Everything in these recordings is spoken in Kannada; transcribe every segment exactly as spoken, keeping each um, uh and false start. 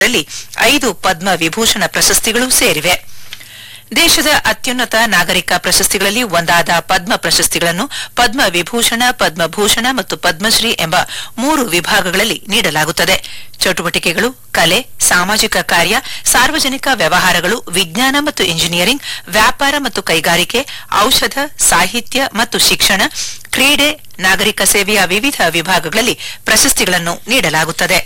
ರಲ್ಲಿ ಐದು ಪದ್ಮ ವಿಭೂಷಣ ಪ್ರಶಸ್ತಿಗಳು ಸೇರಿವೆ. ದೇಶದ ಅತ್ಯುನ್ನತ ನಾಗರಿಕ ಪ್ರಶಸ್ತಿಗಳಲ್ಲಿ ಒಂದಾದ ಪದ್ಮ ಪ್ರಶಸ್ತಿಗಳನ್ನು ಪದ್ಮ ವಿಭೂಷಣ, ಪದ್ಮಭೂಷಣ ಮತ್ತು ಪದ್ಮಶ್ರೀ ಎಂಬ ಮೂರು ವಿಭಾಗಗಳಲ್ಲಿ ನೀಡಲಾಗುತ್ತದೆ. ಚಟುವಟಿಕೆಗಳು, ಕಲೆ, ಸಾಮಾಜಿಕ ಕಾರ್ಯ, ಸಾರ್ವಜನಿಕ ವ್ಯವಹಾರಗಳು, ವಿಜ್ಞಾನ ಮತ್ತು ಇಂಜಿನಿಯರಿಂಗ್, ವ್ಯಾಪಾರ ಮತ್ತು ಕೈಗಾರಿಕೆ, ಔಷಧ, ಸಾಹಿತ್ಯ ಮತ್ತು ಶಿಕ್ಷಣ, ಕ್ರೀಡೆ, ನಾಗರಿಕ ಸೇವೆಯ ವಿವಿಧ ವಿಭಾಗಗಳಲ್ಲಿ ಪ್ರಶಸ್ತಿಗಳನ್ನು ನೀಡಲಾಗುತ್ತದೆ.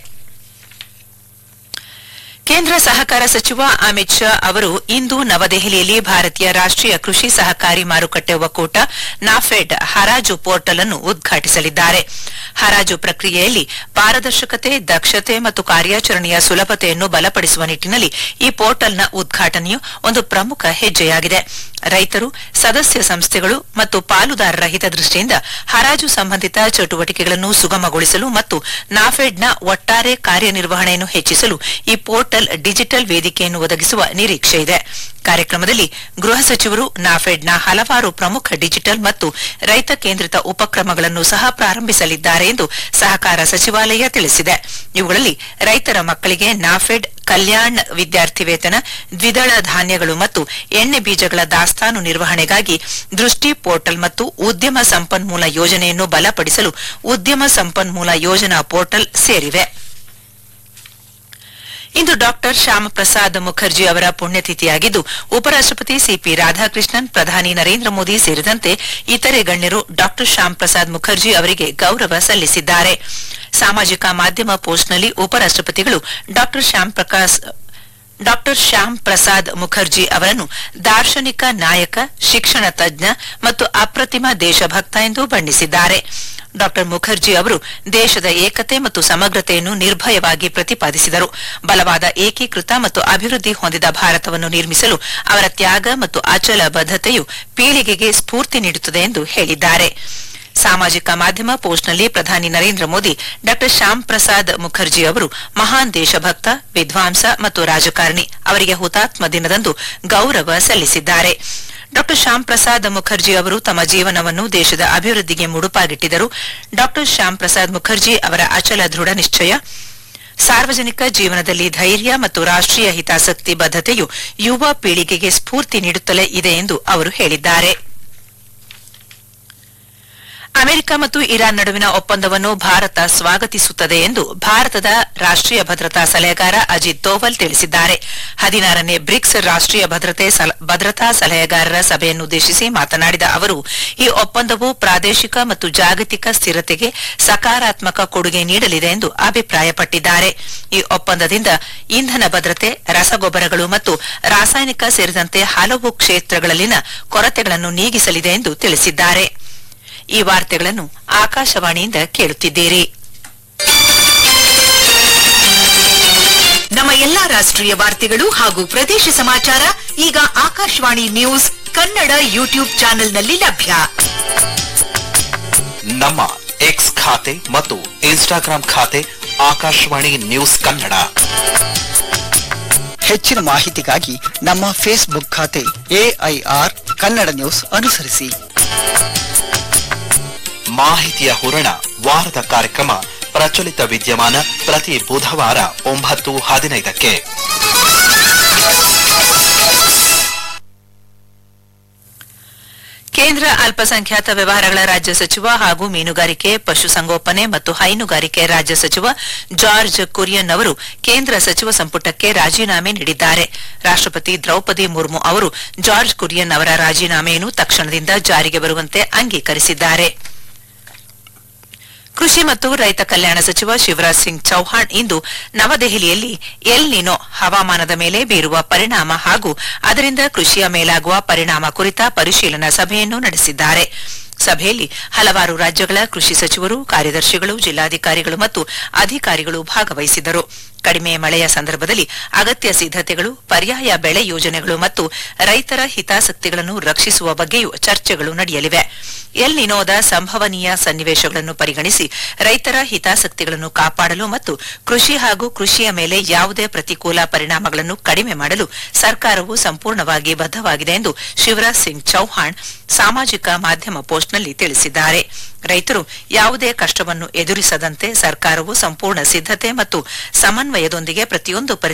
ಕೇಂದ್ರ ಸಹಕಾರ ಸಚಿವ ಅಮಿತ್ ಶಾ ಅವರು ಇಂದು ನವದೆಹಲಿಯಲ್ಲಿ ಭಾರತೀಯ ರಾಷ್ಟೀಯ ಕೃಷಿ ಸಹಕಾರಿ ಮಾರುಕಟ್ಟೆ ಒಕ್ಕೂಟ ನಾಫೆಡ್ ಹರಾಜು ಪೋರ್ಟಲ್ ಅನ್ನು ಉದ್ಘಾಟಿಸಲಿದ್ದಾರೆ. ಹರಾಜು ಪ್ರಕ್ರಿಯೆಯಲ್ಲಿ ಪಾರದರ್ಶಕತೆ, ದಕ್ಷತೆ ಮತ್ತು ಕಾರ್ಯಾಚರಣೆಯ ಸುಲಭತೆಯನ್ನು ಬಲಪಡಿಸುವ ನಿಟ್ಟಿನಲ್ಲಿ ಈ ಪೋರ್ಟಲ್ನ ಉದ್ಘಾಟನೆಯು ಒಂದು ಪ್ರಮುಖ ಹೆಜ್ಜೆಯಾಗಿದೆ. ರೈತರು, ಸದಸ್ಯ ಸಂಸ್ಥೆಗಳು ಮತ್ತು ಪಾಲುದಾರರ ಹಿತದೃಷ್ಟಿಯಿಂದ ಹರಾಜು ಸಂಬಂಧಿತ ಚಟುವಟಿಕೆಗಳನ್ನು ಸುಗಮಗೊಳಿಸಲು ಮತ್ತು ನಾಫೆಡ್ನ ಒಟ್ಟಾರೆ ಕಾರ್ಯನಿರ್ವಹಣೆಯನ್ನು ಹೆಚ್ಚಿಸಲು ಈ ಪೋರ್ಟಲ್ ಡಿಜಿಟಲ್ ವೇದಿಕೆಯನ್ನು ಒದಗಿಸುವ ನಿರೀಕ್ಷೆ ಇದೆ. ಕಾರ್ಯಕ್ರಮದಲ್ಲಿ ಗೃಹ ಸಚಿವರು ನಾಫೆಡ್ನ ಹಲವಾರು ಪ್ರಮುಖ ಡಿಜಿಟಲ್ ಮತ್ತು ರೈತ ಕೇಂದ್ರಿತ ಉಪಕ್ರಮಗಳನ್ನು ಸಹ ಪ್ರಾರಂಭಿಸಲಿದ್ದಾರೆ ಎಂದು ಸಹಕಾರ ಸಚಿವಾಲಯ ತಿಳಿಸಿದೆ. ಇವುಗಳಲ್ಲಿ ರೈತರ ಮಕ್ಕಳಿಗೆ ನಾಫೆಡ್ ಕಲ್ಯಾಣ್ ವಿದ್ಯಾರ್ಥಿ ವೇತನ, ದ್ವಿದಳ ಧಾನ್ಯಗಳು ಮತ್ತು ಎಣ್ಣೆ ಬೀಜಗಳ ದಾಸ್ತಾನು ನಿರ್ವಹಣೆಗಾಗಿ ದೃಷ್ಟಿ ಪೋರ್ಟಲ್ ಮತ್ತು ಉದ್ಯಮ ಸಂಪನ್ಮೂಲ ಯೋಜನೆಯನ್ನು ಬಲಪಡಿಸಲು ಉದ್ಯಮ ಸಂಪನ್ಮೂಲ ಯೋಜನಾ ಪೋರ್ಟಲ್ ಸೇರಿವೆ. ಇಂದು ಡಾಕ್ಟರ್ ಶ್ಯಾಮಪ್ರಸಾದ್ ಮುಖರ್ಜಿ ಅವರ ಪುಣ್ಯತಿಥಿಯಾಗಿದ್ದು, ಉಪರಾಷ್ಟಪತಿ ಸಿಪಿ ರಾಧಾಕೃಷ್ಣನ್, ಪ್ರಧಾನಿ ನರೇಂದ್ರ ಮೋದಿ ಸೇರಿದಂತೆ ಇತರೆ ಗಣ್ಯರು ಡಾಕ್ಟರ್ ಶ್ಯಾಮಪ್ರಸಾದ್ ಮುಖರ್ಜಿ ಅವರಿಗೆ ಗೌರವ ಸಲ್ಲಿಸಿದ್ದಾರೆ. ಸಾಮಾಜಿಕ ಮಾಧ್ಯಮ ಪೋಸ್ಟ್ನಲ್ಲಿ ಉಪರಾಷ್ಟಪತಿಗಳು ಡಾಕ್ಟರ್ ಶ್ಯಾಮಪ್ರಕಾಶ್ ಡಾಕ್ಟರ್ ಶ್ಯಾಮ್ ಪ್ರಸಾದ್ ಮುಖರ್ಜಿ ಅವರನ್ನು ದಾರ್ಶನಿಕ ನಾಯಕ, ಶಿಕ್ಷಣ ತಜ್ಞ ಮತ್ತು ಅಪ್ರತಿಮ ದೇಶಭಕ್ತ ಎಂದು ಬಣ್ಣಿಸಿದ್ದಾರೆ. ಡಾಕ್ಟರ್ ಮುಖರ್ಜಿ ಅವರು ದೇಶದ ಏಕತೆ ಮತ್ತು ಸಮಗ್ರತೆಯನ್ನು ನಿರ್ಭಯವಾಗಿ ಪ್ರತಿಪಾದಿಸಿದರು. ಬಲವಾದ ಏಕೀಕೃತ ಮತ್ತು ಅಭಿವೃದ್ಧಿ ಹೊಂದಿದ ಭಾರತವನ್ನು ನಿರ್ಮಿಸಲು ಅವರ ತ್ಯಾಗ ಮತ್ತು ಅಚಲ ಬದ್ಧತೆಯು ಪೀಳಿಗೆಗೆ ಸ್ಫೂರ್ತಿ ನೀಡುತ್ತದೆ ಎಂದು ಹೇಳಿದ್ದಾರೆ. ಸಾಮಾಜಿಕ ಮಾಧ್ಯಮ ಪೋಸ್ಟ್ನಲ್ಲಿ ಪ್ರಧಾನಿ ನರೇಂದ್ರ ಮೋದಿ ಡಾಕ್ಟರ್ ಶ್ಯಾಮ್ ಪ್ರಸಾದ್ ಮುಖರ್ಜಿ ಅವರು ಮಹಾನ್ ದೇಶಭಕ್ತ, ವಿದ್ವಾಂಸ ಮತ್ತು ರಾಜಕಾರಣಿ, ಅವರಿಗೆ ಹುತಾತ್ಮ ದಿನದಂದು ಗೌರವ ಸಲ್ಲಿಸಿದ್ದಾರೆ. ಡಾಕ್ಟರ್ ಶ್ಯಾಮ್ ಪ್ರಸಾದ್ ಮುಖರ್ಜಿ ಅವರು ತಮ್ಮ ಜೀವನವನ್ನು ದೇಶದ ಅಭಿವೃದ್ಧಿಗೆ ಮುಡುಪಾಗಿಟ್ಟಿದ್ದರು. ಡಾಕ್ಟರ್ ಶ್ಯಾಮ್ ಪ್ರಸಾದ್ ಮುಖರ್ಜಿ ಅವರ ಅಚಲ ದೃಢ ನಿಶ್ಚಯ, ಸಾರ್ವಜನಿಕ ಜೀವನದಲ್ಲಿ ಧೈರ್ಯ ಮತ್ತು ರಾಷ್ಟೀಯ ಹಿತಾಸಕ್ತಿ ಬದ್ಧತೆಯು ಯುವ ಪೀಳಿಗೆಗೆ ಸ್ಫೂರ್ತಿ ನೀಡುತ್ತಲೇ ಇದೆ ಎಂದು ಅವರು ಹೇಳಿದ್ದಾರೆ. ಅಮೆರಿಕ ಮತ್ತು ಇರಾನ್ ನಡುವಿನ ಒಪ್ಪಂದವನ್ನು ಭಾರತ ಸ್ವಾಗತಿಸುತ್ತದೆ ಎಂದು ಭಾರತದ ರಾಷ್ಟೀಯ ಭದ್ರತಾ ಸಲಹೆಗಾರ ಅಜಿತ್ ದೋವಲ್ ತಿಳಿಸಿದ್ದಾರೆ. ಹದಿನಾರನೇ ಬ್ರಿಕ್ಸ್ ರಾಷ್ಟೀಯ ಭದ್ರತಾ ಸಲಹೆಗಾರರ ಸಭೆಯನ್ನುದ್ದೇಶಿಸಿ ಮಾತನಾಡಿದ ಅವರು, ಈ ಒಪ್ಪಂದವು ಪ್ರಾದೇಶಿಕ ಮತ್ತು ಜಾಗತಿಕ ಸ್ಥಿರತೆಗೆ ಸಕಾರಾತ್ಮಕ ಕೊಡುಗೆ ನೀಡಲಿದೆ ಎಂದು ಅಭಿಪ್ರಾಯಪಟ್ಟಿದ್ದಾರೆ. ಈ ಒಪ್ಪಂದದಿಂದ ಇಂಧನ ಭದ್ರತೆ, ರಸಗೊಬ್ಬರಗಳು ಮತ್ತು ರಾಸಾಯನಿಕ ಸೇರಿದಂತೆ ಹಲವು ಕ್ಷೇತ್ರಗಳಲ್ಲಿನ ಕೊರತೆಗಳನ್ನು ನೀಗಿಸಲಿದೆ ಎಂದು ತಿಳಿಸಿದ್ದಾರೆ. ಈ ವಾರ್ತೆಗಳನ್ನು ಆಕಾಶವಾಣಿಯಿಂದ ಕೇಳುತ್ತಿದ್ದೀರಿ. ನಮ್ಮ ಎಲ್ಲಾ ರಾಷ್ಟ್ರೀಯ ವಾರ್ತೆಗಳು ಹಾಗೂ ಪ್ರದೇಶ ಸಮಾಚಾರ ಈಗ ಆಕಾಶವಾಣಿ ನ್ಯೂಸ್ ಕನ್ನಡ ಯೂಟ್ಯೂಬ್ ಚಾನೆಲ್ನಲ್ಲಿ ಲಭ್ಯ. ನಮ್ಮ ಎಕ್ಸ್ ಖಾತೆ ಮತ್ತು ಇನ್ಸ್ಟಾಗ್ರಾಂ ಖಾತೆ ಆಕಾಶವಾಣಿ ನ್ಯೂಸ್ ಕನ್ನಡ. ಹೆಚ್ಚಿನ ಮಾಹಿತಿಗಾಗಿ ನಮ್ಮ ಫೇಸ್ಬುಕ್ ಖಾತೆ ಎಐಆರ್ ಕನ್ನಡ ನ್ಯೂಸ್ ಅನುಸರಿಸಿ. ಮಾಹಿತಿಯ ಹೂರಣ ವಾರದ ಕಾರ್ಯಕ್ರಮ ಪ್ರಚಲಿತ ವಿದ್ಯಮಾನ ಪ್ರತಿ ಬುಧವಾರ ಒಂಬತ್ತು ಹದಿನೈದಕ್ಕೆ. ಕೇಂದ್ರ ಅಲ್ಪಸಂಖ್ಯಾತ ವ್ಯವಹಾರಗಳ ರಾಜ್ಯ ಸಚಿವ ಹಾಗೂ ಮೀನುಗಾರಿಕೆ, ಪಶುಸಂಗೋಪನೆ ಮತ್ತು ಹೈನುಗಾರಿಕೆ ರಾಜ್ಯ ಸಚಿವ ಜಾರ್ಜ್ ಕುರಿಯನ್ ಅವರು ಕೇಂದ್ರ ಸಚಿವ ಸಂಪುಟಕ್ಕೆ ರಾಜೀನಾಮೆ ನೀಡಿದ್ದಾರೆ. ರಾಷ್ಟಪತಿ ದ್ರೌಪದಿ ಮುರ್ಮು ಅವರು ಜಾರ್ಜ್ ಕುರಿಯನ್ ಅವರ ರಾಜೀನಾಮೆಯನ್ನು ತಕ್ಷಣದಿಂದ ಜಾರಿಗೆ ಬರುವಂತೆ ಅಂಗೀಕರಿಸಿದ್ದಾರೆ. ಕೃಷಿ ಮತ್ತು ರೈತ ಕಲ್ಯಾಣ ಸಚಿವ ಶಿವರಾಜ್ ಸಿಂಗ್ ಚೌಹಾಣ್ ಇಂದು ನವದೆಹಲಿಯಲ್ಲಿ ಎಲ್ ನಿನೋ ಹವಾಮಾನದ ಮೇಲೆ ಬೀರುವ ಪರಿಣಾಮ ಹಾಗೂ ಅದರಿಂದ ಕೃಷಿಯ ಮೇಲಾಗುವ ಪರಿಣಾಮ ಕುರಿತ ಪರಿಶೀಲನಾ ಸಭೆಯನ್ನು ನಡೆಸಿದ್ದಾರೆ. ಸಭೆಯಲ್ಲಿ ಹಲವಾರು ರಾಜ್ಯಗಳ ಕೃಷಿ ಸಚಿವರು, ಕಾರ್ಯದರ್ಶಿಗಳು, ಜಿಲ್ಲಾಧಿಕಾರಿಗಳು ಮತ್ತು ಅಧಿಕಾರಿಗಳು ಭಾಗವಹಿಸಿದ್ದರು. ಕಡಿಮೆ ಮಳೆಯ ಸಂದರ್ಭದಲ್ಲಿ ಅಗತ್ಯ ಸಿದ್ದತೆಗಳು, ಪರ್ಯಾಯ ಬೆಳೆ ಯೋಜನೆಗಳು ಮತ್ತು ರೈತರ ಹಿತಾಸಕ್ತಿಗಳನ್ನು ರಕ್ಷಿಸುವ ಬಗ್ಗೆಯೂ ಚರ್ಚೆಗಳು ನಡೆಯಲಿವೆ. ಎಲ್ ನಿನೋದ ಸಂಭವನೀಯ ಸನ್ನಿವೇಶಗಳನ್ನು ಪರಿಗಣಿಸಿ ರೈತರ ಹಿತಾಸಕ್ತಿಗಳನ್ನು ಕಾಪಾಡಲು ಮತ್ತು ಕೃಷಿ ಹಾಗೂ ಕೃಷಿಯ ಮೇಲೆ ಯಾವುದೇ ಪ್ರತಿಕೂಲ ಪರಿಣಾಮಗಳನ್ನು ಕಡಿಮೆ ಮಾಡಲು ಸರ್ಕಾರವು ಸಂಪೂರ್ಣವಾಗಿ ಬದ್ಧವಾಗಿದೆ ಎಂದು ಶಿವರಾಜ್ ಸಿಂಗ್ ಚೌಹಾಣ್ ಸಾಮಾಜಿಕ ಮಾಧ್ಯಮ ಪೋಸ್ಟ್ನಲ್ಲಿ ತಿಳಿಸಿದ್ದಾರೆ. ರೈತರು ಯಾವುದೇ ಕಷ್ಟವನ್ನು ಎದುರಿಸದಂತೆ ಸರ್ಕಾರವು ಸಂಪೂರ್ಣ ಸಿದ್ದತೆ ಮತ್ತು ಸಮನ್ವಯ ಸಮನ್ವಯದೊಂದಿಗೆ ಪ್ರತಿಯೊಂದು